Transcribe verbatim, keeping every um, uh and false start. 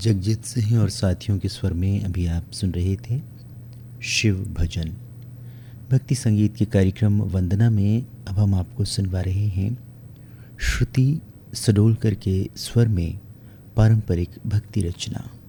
जगजीत सिंह और साथियों के स्वर में अभी आप सुन रहे थे शिव भजन। भक्ति संगीत के कार्यक्रम वंदना में अब हम आपको सुनवा रहे हैं श्रुति सडोलकर के स्वर में पारंपरिक भक्ति रचना।